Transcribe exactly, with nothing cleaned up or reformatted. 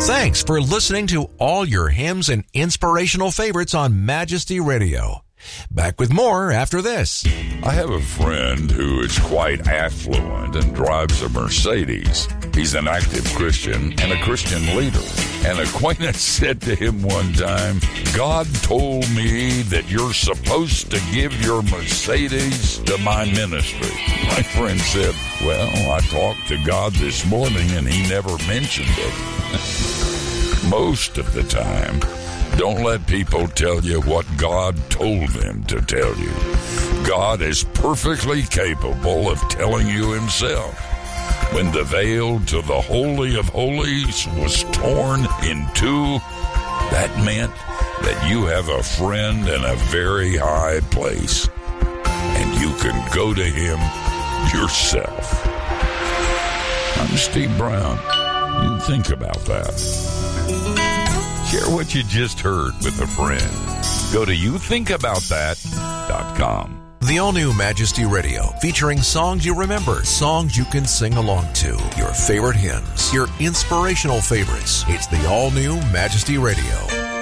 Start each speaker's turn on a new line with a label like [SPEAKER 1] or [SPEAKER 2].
[SPEAKER 1] Thanks for listening to all your hymns and inspirational favorites on Majesty Radio. Back with more after this.
[SPEAKER 2] I have a friend who is quite affluent and drives a Mercedes. He's an active Christian and a Christian leader. An acquaintance said to him one time, "God told me that you're supposed to give your Mercedes to my ministry." My friend said, "Well, I talked to God this morning and he never mentioned it." Most of the time, don't let people tell you what God told them to tell you. God is perfectly capable of telling you himself. When the veil to the Holy of Holies was torn in two, that meant that you have a friend in a very high place, and you can go to him yourself. I'm Steve Brown. You think about that. Share what you just heard with a friend. Go to you think about that dot com.
[SPEAKER 1] The all-new Majesty Radio, featuring songs you remember, songs you can sing along to, your favorite hymns, your inspirational favorites. It's the all-new Majesty Radio.